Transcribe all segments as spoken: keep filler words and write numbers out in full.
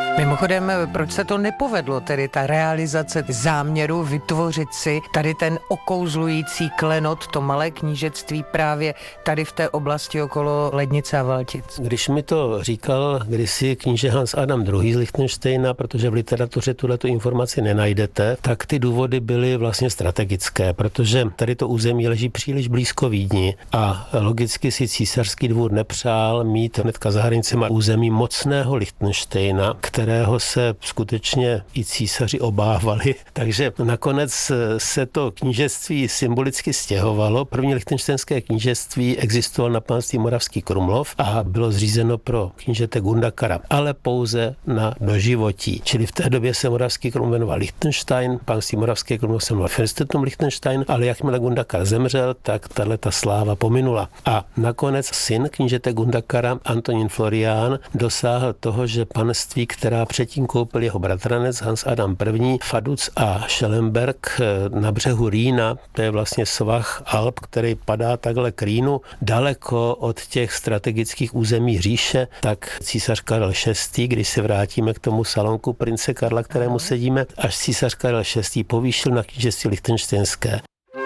Mimochodem, proč se to nepovedlo, tedy ta realizace záměru vytvořit si tady ten okouzlující klenot, to malé knížectví právě tady v té oblasti okolo Lednice a Valtic? Když mi to říkal kdysi kníže Hans Adam druhý. z Lichtenštejna, protože v literatuře tuhletu informaci nenajdete, tak ty důvody byly vlastně strategické, protože tady to území leží příliš blízko Vídni a logicky si císařský dvůr nepřál mít hnedka za hranicemi území mocného Lichtenštejna, kterého se skutečně i císaři obávali. Takže nakonec se to knížectví symbolicky stěhovalo. První lichtenštejnské knížectví existovalo na panství Moravský Krumlov a bylo zřízeno pro knížete Gundakara, ale pouze na doživotí. Čili v té době se Moravský Krumlov jmenoval Lichtenstein, panství Moravské Krumlov se jmenoval Fürstentum Lichtenstein, ale jakmile Gundakar zemřel, tak tato sláva pominula. A nakonec syn knížete Gundakara, Antonín Florián, dosáhl toho, že panství, která předtím koupil jeho bratranec Hans Adam I., Faduc a Schellenberg na břehu Rýna, to je vlastně svah Alp, který padá takhle k Rýnu, daleko od těch strategických území říše, tak císař Karel šestý., když se vrátíme k tomu salonku prince Karla, kterému sedíme, až císař Karel šestý. povýšil na knížectví lichtenštejnské.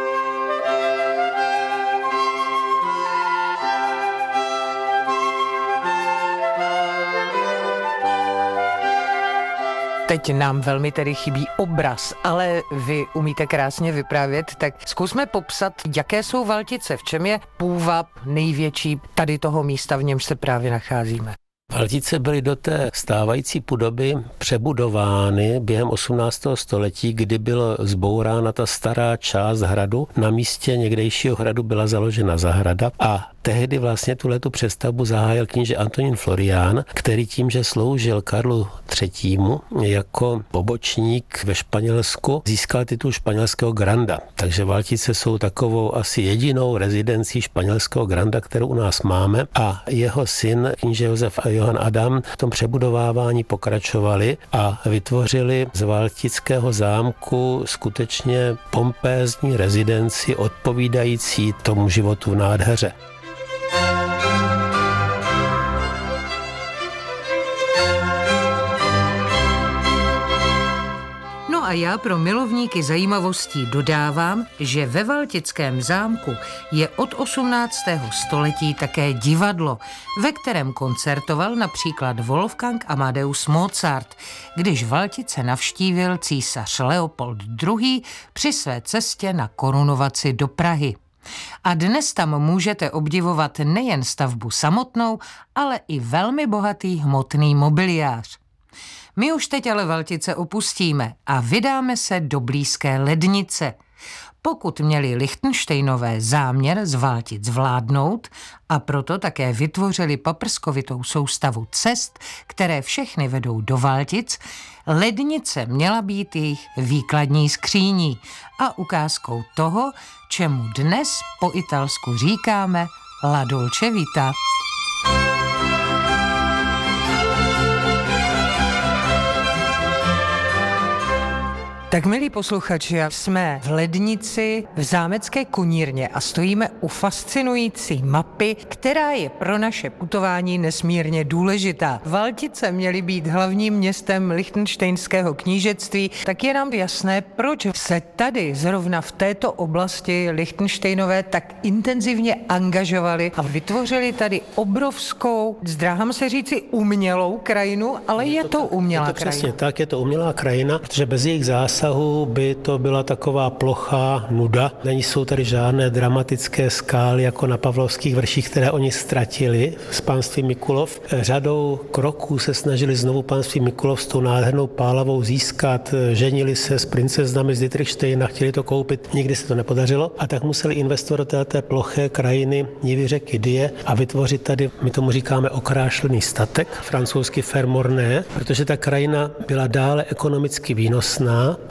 Teď nám velmi tedy chybí obraz, ale vy umíte krásně vyprávět, tak zkusme popsat, jaké jsou Valtice, v čem je půvab největší tady toho místa, v němž se právě nacházíme. Valtice byly do té stávající podoby přebudovány během osmnáctého století, kdy byla zbourána ta stará část hradu. Na místě někdejšího hradu byla založena zahrada a tehdy vlastně tuhletu přestavbu zahájil kníže Antonín Florián, který tím, že sloužil Karlu třetímu. jako pobočník ve Španělsku, získal titul španělského granda. Takže Valtice jsou takovou asi jedinou rezidencí španělského granda, kterou u nás máme, a jeho syn kníže Josef a Johann Adam v tom přebudovávání pokračovali a vytvořili z Valtického zámku skutečně pompézní rezidenci odpovídající tomu životu v nádheře. No a já pro milovníky zajímavostí dodávám, že ve Valtickém zámku je od osmnáctého století také divadlo, ve kterém koncertoval například Wolfgang Amadeus Mozart, když Valtice navštívil císař Leopold druhý. při své cestě na korunovaci do Prahy. A dnes tam můžete obdivovat nejen stavbu samotnou, ale i velmi bohatý hmotný mobiliář. My už teď ale Valtice opustíme a vydáme se do blízké Lednice. Pokud měli Lichtenštejnové záměr z Valtic zvládnout a proto také vytvořili paprskovitou soustavu cest, které všechny vedou do Valtic, Lednice měla být jejich výkladní skříní a ukázkou toho, čemu dnes po italsku říkáme La Dolce Vita. Tak milí posluchači, jsme v Lednici v zámecké konírně a stojíme u fascinující mapy, která je pro naše putování nesmírně důležitá. Valtice měly být hlavním městem lichtenštejnského knížectví, tak je nám jasné, proč se tady zrovna v této oblasti Lichtenštejnové tak intenzivně angažovali a vytvořili tady obrovskou, zdráhám se říci umělou krajinu, ale je to umělá krajina. Je to přesně krajina. tak, je to umělá krajina, protože bez jejich zásahů by to byla taková plochá nuda. Nejsou tady žádné dramatické skály jako na Pavlovských vrších, které oni ztratili z panství Mikulov. Řadou kroků se snažili znovu panství Mikulov s tou nádhernou pálavou získat. Ženili se s princeznami z Dietrichštejna, chtěli to koupit, nikdy se to nepodařilo a tak museli investovat do té ploché krajiny nivy řeky Die a vytvořit tady, my tomu říkáme okrášlený statek, francouzsky fer morné, protože ta krajina byla dále ekonomicky výnosná,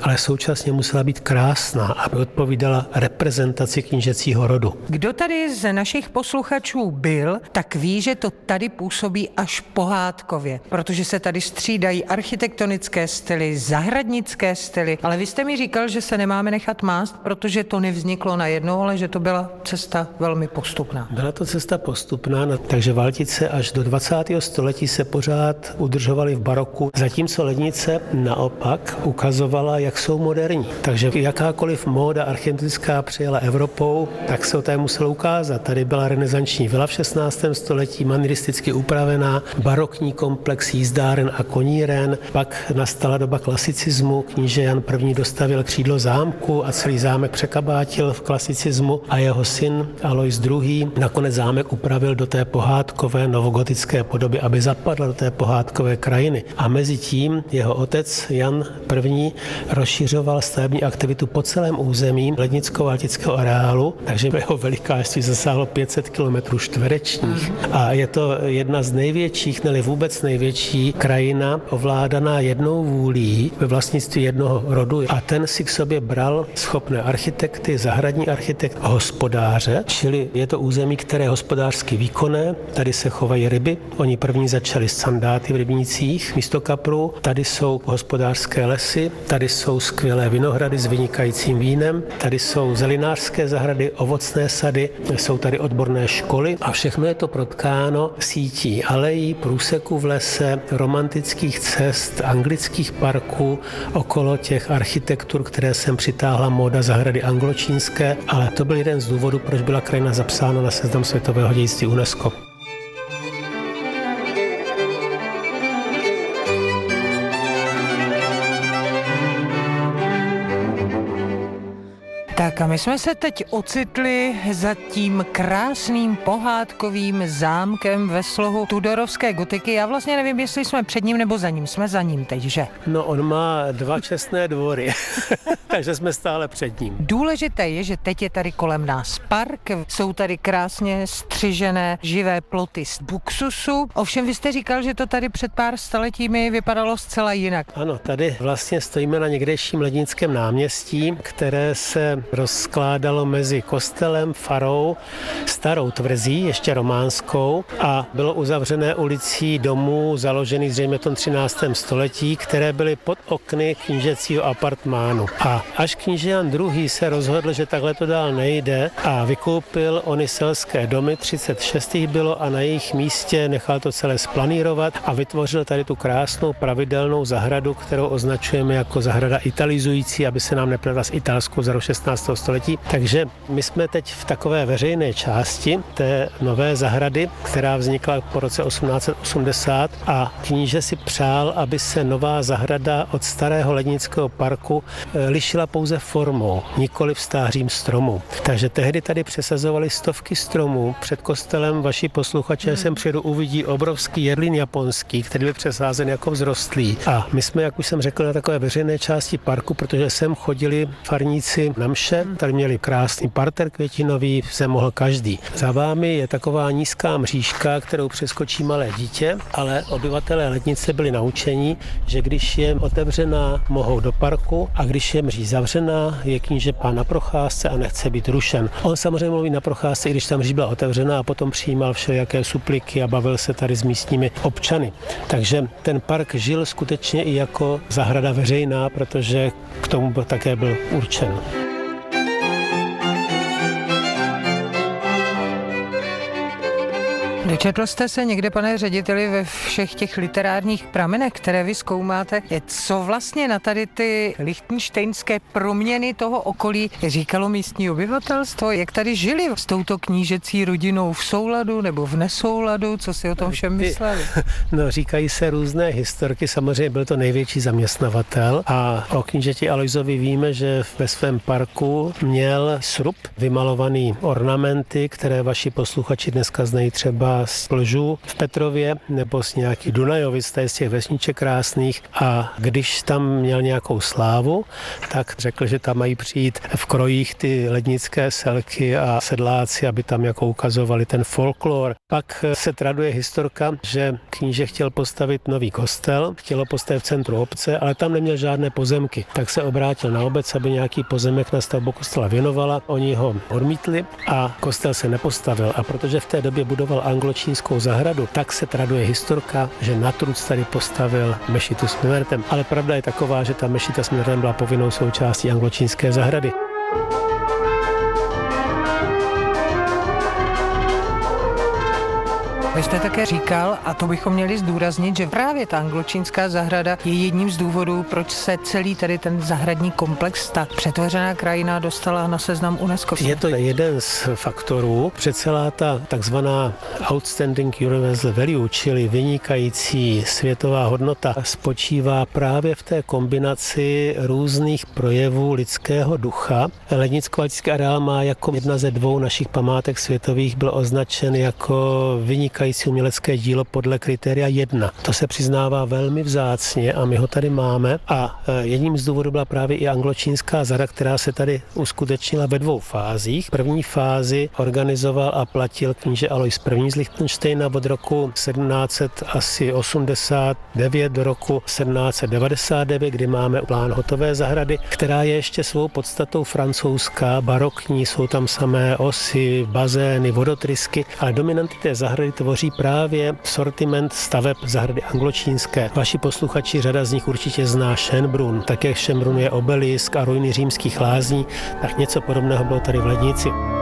ale současně musela být krásná, aby odpovídala reprezentaci knížecího rodu. Kdo tady z našich posluchačů byl, tak ví, že to tady působí až pohádkově, protože se tady střídají architektonické styly, zahradnické styly, ale vy jste mi říkal, že se nemáme nechat mást, protože to nevzniklo najednou, ale že to byla cesta velmi postupná. Byla to cesta postupná, no, takže Valtice až do dvacátého století se pořád udržovaly v baroku, zatímco Lednice naopak ukazovala, jak jsou moderní. Takže jakákoliv móda architektonická přijela Evropou, tak se o té muselo ukázat. Tady byla renesanční vila v šestnáctém století, manieristicky upravená, barokní komplex jízdáren a koníren, pak nastala doba klasicismu, kníže Jan I. dostavil křídlo zámku a celý zámek překabátil v klasicismu a jeho syn Alois druhý. nakonec zámek upravil do té pohádkové novogotické podoby, aby zapadl do té pohádkové krajiny. A mezi tím jeho otec Jan I. rozšiřoval stavební aktivitu po celém území lednicko-valtického areálu, takže jeho velikářství zasáhlo pět set kilometrů čtverečních. A je to jedna z největších, ne vůbec největší krajina ovládaná jednou vůlí ve vlastnictví jednoho rodu. A ten si k sobě bral schopné architekty, zahradní architekt, hospodáře, čili je to území, které je hospodářsky výkonné. Tady se chovají ryby. Oni první začali s sandáty v rybnících místo kaprů. Tady jsou hospodářské lesy, tady jsou skvělé vinohrady s vynikajícím vínem, tady jsou zelinářské zahrady, ovocné sady, jsou tady odborné školy a všechno je to protkáno sítí alejí, průseků v lese, romantických cest, anglických parků, okolo těch architektur, které sem přitáhla móda zahrady angločínské, ale to byl jeden z důvodů, proč byla krajina zapsána na seznam světového dědictví UNESCO. Tak a my jsme se teď ocitli za tím krásným pohádkovým zámkem ve slohu tudorovské gotiky. Já vlastně nevím, jestli jsme před ním nebo za ním. Jsme za ním teď, že? No, on má dva čestné dvory, takže jsme stále před ním. Důležité je, že teď je tady kolem nás park, jsou tady krásně střižené živé ploty z buksusu. Ovšem vy jste říkal, že to tady před pár staletími vypadalo zcela jinak. Ano, tady vlastně stojíme na někdejším Lednickém náměstí, které se rozkládalo mezi kostelem, farou, starou tvrzí, ještě románskou, a bylo uzavřené ulicí domů založených zřejmě v tom třináctém století, které byly pod okny knížecího apartmánu. A až kníže Jan druhý. se rozhodl, že takhle to dál nejde a vykoupil ony selské domy, třicet šest jich bylo, a na jejich místě nechal to celé splanírovat a vytvořil tady tu krásnou pravidelnou zahradu, kterou označujeme jako zahrada italizující, aby se nám nepletla s italskou za rok šestnáctého století. Takže my jsme teď v takové veřejné části té nové zahrady, která vznikla po roce osmnáct set osmdesát, a kníže si přál, aby se nová zahrada od starého lednického parku lišila pouze formou, nikoli stářím stromů. Takže tehdy tady přesazovali stovky stromů. Před kostelem vaši posluchače hmm. sem přijedu, uvidí obrovský jedlín japonský, který byl přesázen jako vzrostlý. A my jsme, jak už jsem řekl, na takové veřejné části parku, protože sem chodili farníci na mše, tady měli krásný parter květinový, sem mohl každý. Za vámi je taková nízká mřížka, kterou přeskočí malé dítě, ale obyvatelé Lednice byli naučení, že když je otevřená, mohou do parku, a když je mříž zavřená, je kníže pán na procházce a nechce být rušen. On samozřejmě mluví na procházce, i když ta mříž byla otevřená, a potom přijímal všelijaké supliky a bavil se tady s místními občany. Takže ten park žil skutečně i jako zahrada veřejná, protože k tomu také byl určen. Dočetl jste se někde, pane řediteli, ve všech těch literárních pramenech, které vy zkoumáte, co vlastně na tady ty lichtenštejnské proměny toho okolí říkalo místní obyvatelstvo? Jak tady žili s touto knížecí rodinou v souladu nebo v nesouladu? Co si o tom všem mysleli? No, říkají se různé historky, samozřejmě byl to největší zaměstnavatel, a o knížeti Alojzovi víme, že ve svém parku měl srub, vymalovaný ornamenty, které vaši posluchači dneska znají třeba z Plžů v Petrově nebo z nějakých Dunajovic, z těch vesniček krásných, a když tam měl nějakou slávu, tak řekl, že tam mají přijít v krojích ty lednické selky a sedláci, aby tam jako ukazovali ten folklor. Pak se traduje historka, že kníže chtěl postavit nový kostel, chtělo postavit v centru obce, ale tam neměl žádné pozemky. Tak se obrátil na obec, aby nějaký pozemek na stavbu kostela věnovala. Oni ho odmítli a kostel se nepostavil. A protože v té době budoval angločínskou zahradu, tak se traduje historka, že na truc tady postavil mešitu s minaretem. Ale pravda je taková, že ta mešita s minaretem byla povinnou součástí angločínské zahrady. Vy jste také říkal, a to bychom měli zdůraznit, že právě ta angločínská zahrada je jedním z důvodů, proč se celý tady ten zahradní komplex, ta přetvořená krajina, dostala na seznam UNESCO. Je to jeden z faktorů, že celá ta takzvaná outstanding universal value, čili vynikající světová hodnota, spočívá právě v té kombinaci různých projevů lidského ducha. Lednicko-valtický areál má jako jedna ze dvou našich památek světových byl označen jako vynikající umělecké dílo podle kritéria jedna. To se přiznává velmi vzácně a my ho tady máme. A jedním z důvodů byla právě i angločínská zahrada, která se tady uskutečnila ve dvou fázích. První fázi organizoval a platil kníže Alois I. z Lichtenštejna od roku sedmnáct osmdesát devět do roku sedmnáct devadesát devět, kdy máme plán hotové zahrady, která je ještě svou podstatou francouzská, barokní, jsou tam samé osy, bazény, vodotrysky, ale dominanty té zahrady tvoří právě sortiment staveb zahrady angločínské. Vaši posluchači, řada z nich určitě zná Schönbrunn, tak jak Schönbrunn je obelisk a ruiny římských lázní, tak něco podobného bylo tady v Lednici.